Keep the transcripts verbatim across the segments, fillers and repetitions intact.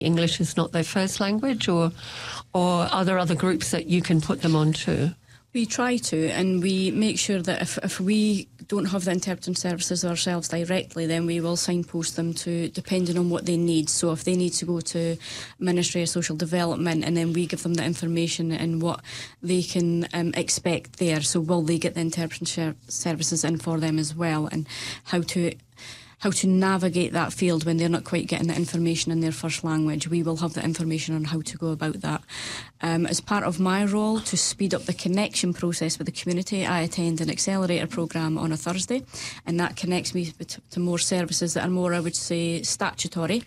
English is not their first language, or or are there other groups that you can put them onto? We try to, and we make sure that if, if we don't have the interpreting services ourselves directly, then we will signpost them to, depending on what they need. So if they need to go to Ministry of Social Development, and then we give them the information and what they can um, expect there. So will they get the interpreting services in for them as well, and how to how to navigate that field when they're not quite getting the information in their first language. We will have the information on how to go about that. Um, as part of my role to speed up the connection process with the community, I attend an accelerator programme on a Thursday, and that connects me to, to more services that are more, I would say, statutory.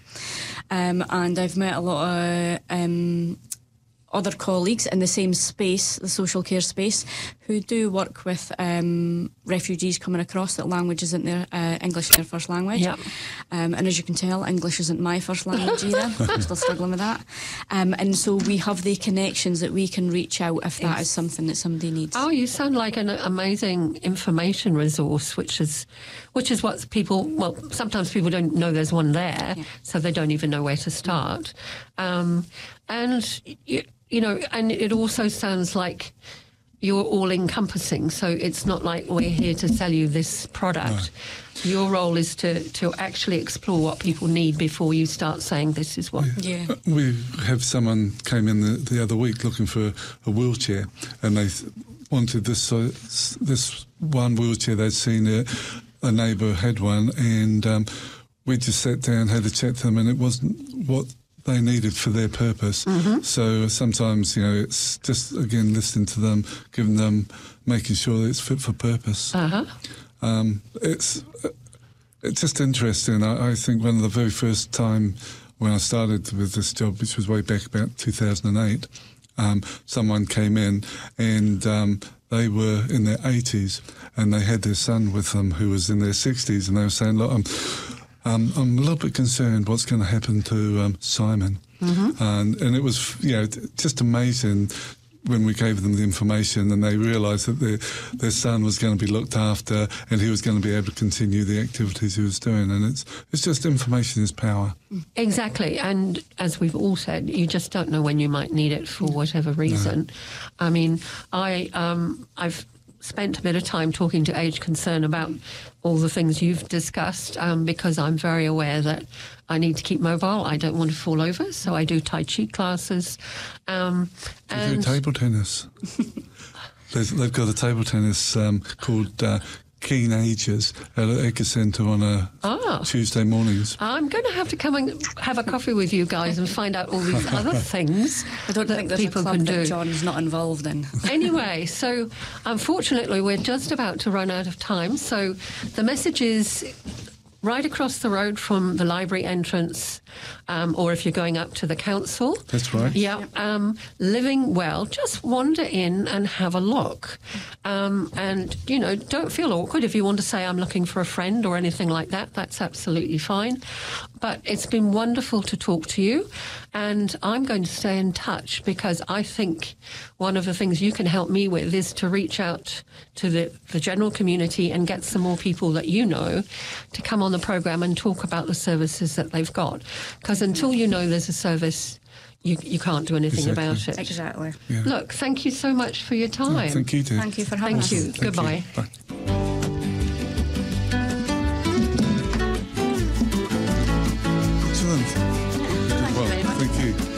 Um, and I've met a lot of um, other colleagues in the same space, the social care space, who do work with um, refugees coming across that language isn't their uh, English their first language. Yep. Um, and as you can tell, English isn't my first language either. I'm still struggling with that. Um, and so we have the connections that we can reach out if that is something that somebody needs. Oh, you sound like an amazing information resource, which is which is what people, well, sometimes people don't know there's one there, Yeah. so they don't even know where to start. Um, and, you, you know, and it also sounds like you're all-encompassing, so it's not like we're here to sell you this product. No. Your role is to, to actually explore what people need before you start saying this is what... Yeah. Uh, we have someone came in the, the other week looking for a wheelchair, and they wanted this uh, this one wheelchair they'd seen a, a neighbour had one, and um, we just sat down, had a chat to them, and it wasn't what they needed for their purpose. Mm-hmm. So sometimes, you know, it's just, again, listening to them, giving them, making sure that it's fit for purpose. Uh-huh. Um, it's it's just interesting. I, I think one of the very first time when I started with this job, which was way back about two thousand eight, um, someone came in and um, they were in their eighties and they had their son with them who was in their sixties, and they were saying, look, I'm, um, I'm a little bit concerned what's going to happen to um, Simon. Mm-hmm. And, and it was, you know, just amazing when we gave them the information and they realised that their, their son was going to be looked after and he was going to be able to continue the activities he was doing. And it's it's just information is power. Exactly. And as we've all said, you just don't know when you might need it for whatever reason. No. I mean, I, um, I've spent a bit of time talking to Age Concern about all the things you've discussed um, because I'm very aware that I need to keep mobile. I don't want to fall over, so I do Tai Chi classes. Um, you and do table tennis. They've got a table tennis um, called uh, Keen Ages at Eco Centre on a ah, Tuesday mornings. I'm going to have to come and have a coffee with you guys and find out all these other things I don't that think there's people a club can that do. John's not involved in. Anyway, so unfortunately we're just about to run out of time. So the message is right across the road from the library entrance, um, or if you're going up to the council. That's right. Yeah, um, Living Well. Just wander in and have a look. Um, and, you know, don't feel awkward if you want to say I'm looking for a friend or anything like that. That's absolutely fine. But it's been wonderful to talk to you. And I'm going to stay in touch because I think one of the things you can help me with is to reach out to the, the general community and get some more people that you know to come on the programme and talk about the services that they've got. Because until you know there's a service, you you can't do anything Exactly. about it. Exactly. Yeah. Look, thank you so much for your time. Oh, thank you, too. Thank you for having Thank us. you. Thank Goodbye. You. Bye. Excellent. Thank you Well, very much. thank you.